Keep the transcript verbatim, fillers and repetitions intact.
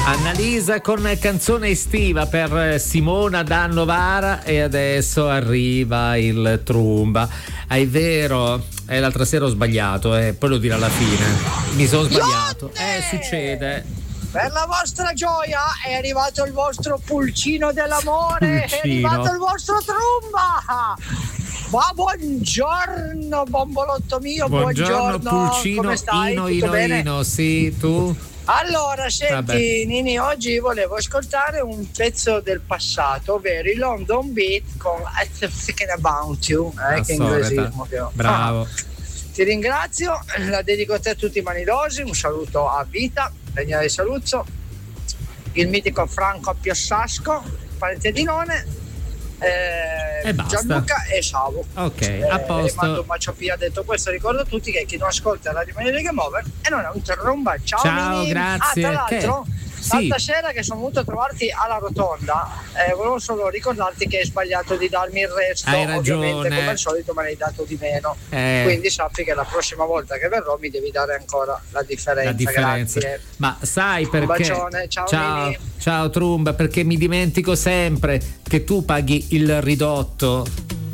Annalisa con canzone estiva per Simona da Novara e adesso arriva il Trumba. Ah, è vero, eh, l'altra sera ho sbagliato, eh, poi lo dirò alla fine. Mi sono sbagliato. Eh, succede. Per la vostra gioia è arrivato il vostro pulcino dell'amore, Pulcino. è arrivato il vostro Trumba. Ma buongiorno bombolotto mio, buongiorno, buongiorno, Pulcino, come stai? Ino, Tutto Ino, bene? Ino, sì, tu? Allora, senti, Vabbè. Nini, oggi volevo ascoltare un pezzo del passato, ovvero i London Beat con I'm Thinking About You, eh, La che solita. inglesismo che ho. Bravo. Ah, ti ringrazio, la dedico a te e tutti i manidosi, un saluto a Vita, Daniele Saluzzo, il mitico Franco Appiossasco, parente di None, eh, E basta. Gianluca e Savo. Ok, Eh, a e posto. mando un bacio via. Detto questo, ricordo a tutti che chi non ascolta la Rimane di Game Over e non è un Trumba. Ciao, Ciao, Nini. grazie. Ah, tra l'altro, Che? Sì. l'altra sera che sono venuto a trovarti alla rotonda, eh, volevo solo ricordarti che hai sbagliato di darmi il resto. Hai Ovviamente, ragione. come al solito, me ne hai dato di meno. Eh. Quindi sappi che la prossima volta che verrò mi devi dare ancora la differenza. La differenza. Grazie. Ma sai perché? Un bacione, ciao, ciao, Nini. ciao Trumba, perché mi dimentico sempre che tu paghi il ridotto.